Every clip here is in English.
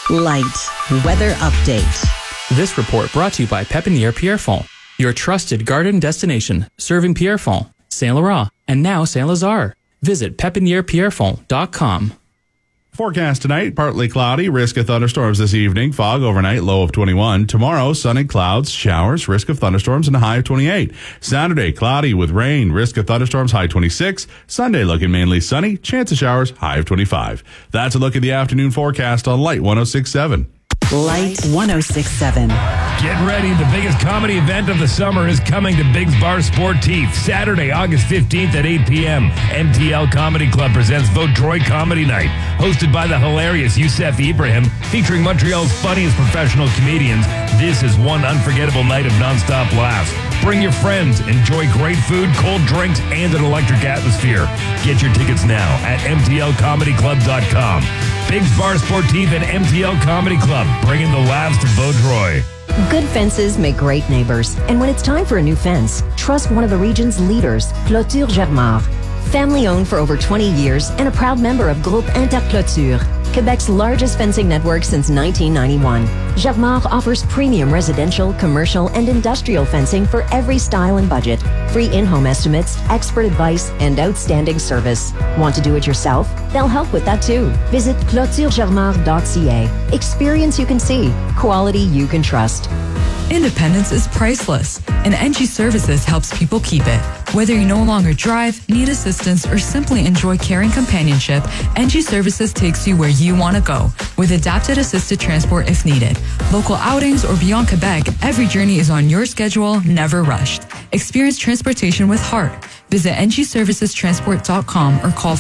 Light weather update. This report brought to you by Pépinière Pierrefonds, your trusted garden destination, serving Pierrefonds, Saint-Laurent, and now Saint-Lazare. Visit pépinièrepierrefonds.com. Forecast tonight, partly cloudy, risk of thunderstorms this evening, fog overnight, low of 21. Tomorrow, sunny clouds, showers, risk of thunderstorms, and a high of 28. Saturday, cloudy with rain, risk of thunderstorms, high 26. Sunday, looking mainly sunny, chance of showers, high of 25. That's a look at the afternoon forecast on Light 106.7. Light 106.7. Get ready. The biggest comedy event of the summer is coming to Biggs Bar Sportif Saturday, August 15th at 8 p.m. MTL Comedy Club presents Vaudreuil Comedy Night, hosted by the hilarious Youssef Ibrahim, featuring Montreal's funniest professional comedians. This is one unforgettable night of nonstop laughs. Bring your friends, enjoy great food, cold drinks, and an electric atmosphere. Get your tickets now at mtlcomedyclub.com. Biggs Bar Sportif and MTL Comedy Club, bringing the laughs to Vaudreuil. Good fences make great neighbors. And when it's time for a new fence, trust one of the region's leaders, Clôture Germar. Family owned for over 20 years and a proud member of Groupe Interclôture, Quebec's largest fencing network since 1991. Germar offers premium residential, commercial, and industrial fencing for every style and budget. Free in-home estimates, expert advice, and outstanding service. Want to do it yourself? They'll help with that too. Visit clôturegermar.ca. Experience you can see. Quality you can trust. Independence is priceless, and NG Services helps people keep it. Whether you no longer drive, need assistance, or simply enjoy caring companionship, NG Services takes you where you want to go, with adapted assisted transport if needed. Local outings or beyond Quebec, every journey is on your schedule, never rushed. Experience transportation with heart. Visit ngservicestransport.com or call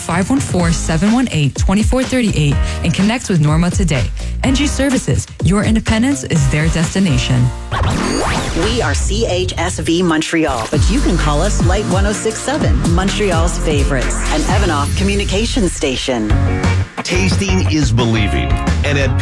514-718-2438 and connect with Norma today. NG Services, your independence is their destination. We are CHSV Montreal, but you can call us Light 106.7, Montreal's favorites, an Evanoff communication station. Tasting is believing, and at